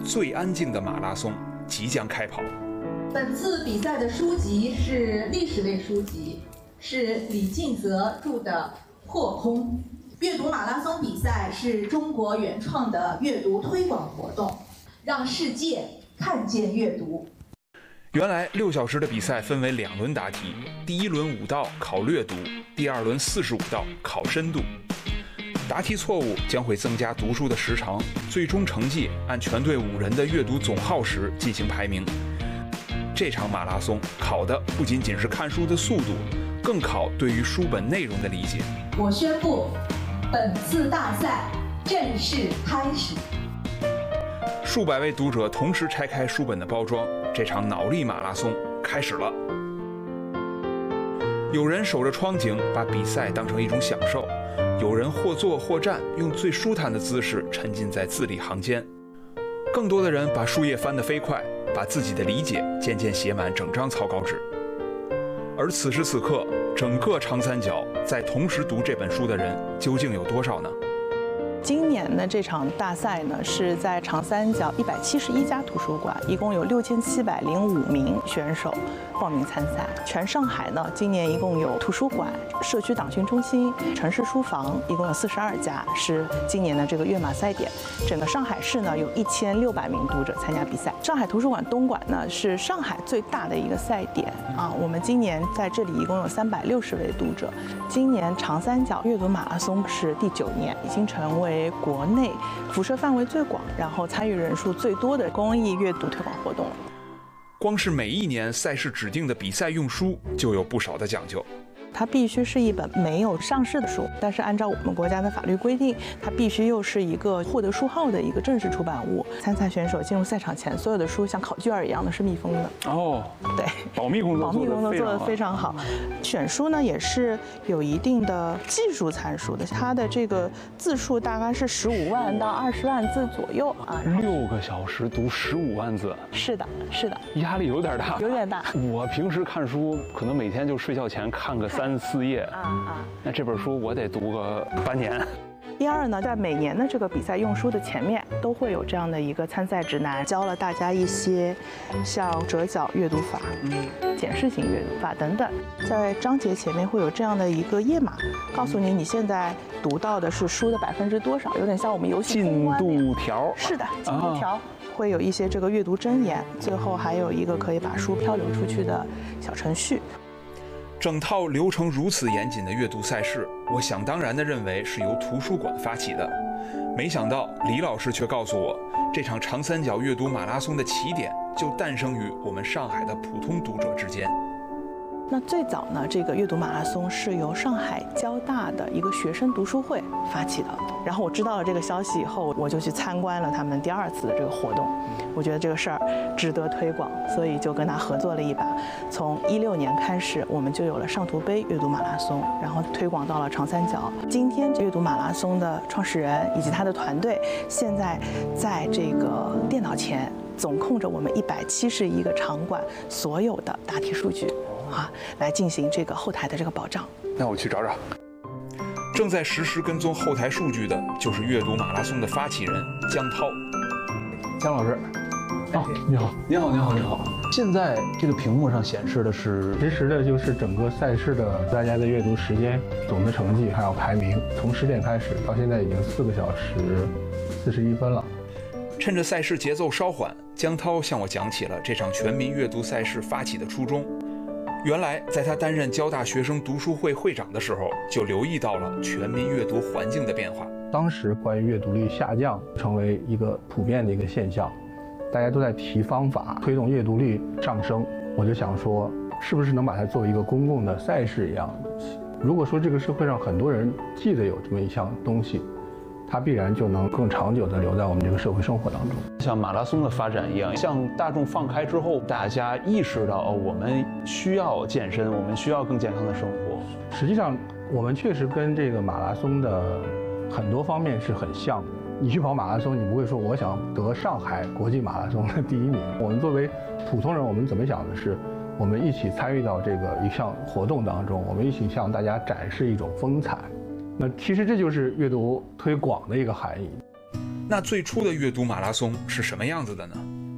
最安静的马拉松即将开跑。 本次比赛的书籍是历史类书籍，是李敬泽著的《破空》。阅读马拉松比赛是中国原创的阅读推广活动，让世界看见阅读。 原来6小时的比赛分为2轮答题，第1轮5道考略读，第2轮45道考深度。答题错误将会增加读书的时长，最终成绩按全队5人的阅读总耗时进行排名。这场马拉松考的不仅仅是看书的速度，更考对于书本内容的理解。 我宣布，本次大赛正式开始。 数百位读者同时拆开书本的包装，这场脑力马拉松开始了。有人守着窗景，把比赛当成一种享受；有人或坐或站，用最舒坦的姿势沉浸在字里行间。更多的人把书页翻得飞快，把自己的理解渐渐写满整张草稿纸。而此时此刻，整个长三角在同时读这本书的人究竟有多少呢？ 今年的这场大赛呢，是在长三角171家图书馆，一共有6705名选手报名参赛。全上海呢，今年一共有图书馆、社区党训中心、城市书房，一共有42家，是今年的这个跃马赛点。整个上海市呢，有1600名读者参加比赛。上海图书馆东馆呢，是上海最大的一个赛点啊。我们今年在这里一共有360位读者。今年长三角阅读马拉松是第9年，已经成为国内辐射范围最广，然后参与人数最多的公益阅读推广活动了。 光是每一年赛事指定的比赛用书就有不少的讲究。 它必须是一本没有上市的书，但是按照我们国家的法律规定，它必须又是一个获得书号的一个正式出版物。参赛选手进入赛场前，所有的书像考卷儿一样的是密封的。 哦， 对， 保密工作做得非常好。选书呢也是有一定的技术参数的，它的这个字数大概是15万到20万字左右啊。 6个小时读15万字， 是的，是的， 压力有点大， 有点大。 我平时看书可能每天就睡觉前看个3、4页那这本书我得读个半年。 第二呢，在每年的这个比赛用书的前面都会有这样的一个参赛指南，教了大家一些像折角阅读法、检视型阅读法等等。在章节前面会有这样的一个页码，告诉你现在读到的是书的多少，有点像我们游戏进度条。 是的，进度条。会有一些这个阅读箴言，最后还有一个可以把书漂流出去的小程序。 整套流程如此严谨的阅读赛事，我想当然地认为是由图书馆发起的。没想到李老师却告诉我，这场长三角阅读马拉松的起点就诞生于我们上海的普通读者之间。 那最早呢，这个阅读马拉松是由上海交大的一个学生读书会发起的。然后我知道了这个消息以后，我就去参观了他们第2次的这个活动。我觉得这个事儿值得推广，所以就跟他合作了一把。从16年开始，我们就有了上图杯阅读马拉松，然后推广到了长三角。今天阅读马拉松的创始人以及他的团队，现在在这个电脑前总控着我们171个场馆所有的答题数据。来进行这个后台的这个保障。 那我去找找。正在实时跟踪后台数据的就是阅读马拉松的发起人江涛。 江老师，你好，你好，你好，你好。现在这个屏幕上显示的是实时的，就是整个赛事的大家的阅读时间、总的成绩还有排名，从10点开始到现在已经4个小时41分了。 趁着赛事节奏稍缓，江涛向我讲起了这场全民阅读赛事发起的初衷。原来，在他担任交大学生读书会会长的时候，就留意到了全民阅读环境的变化。 当时关于阅读率下降成为一个普遍的一个现象，大家都在提方法推动阅读率上升。我就想说，是不是能把它作为一个公共的赛事一样的东西？如果说这个社会上很多人记得有这么一项东西，它必然就能更长久地留在我们这个社会生活当中。 像马拉松的发展一样，向大众放开之后，大家意识到我们需要健身，我们需要更健康的生活。 实际上，我们确实跟这个马拉松的很多方面是很像的。你去跑马拉松，你不会说我想得上海国际马拉松的第1名。我们作为普通人，我们怎么想的是，我们一起参与到这个一项活动当中，我们一起向大家展示一种风采。那其实这就是阅读推广的一个含义。 那最初的阅读马拉松是什么样子的呢？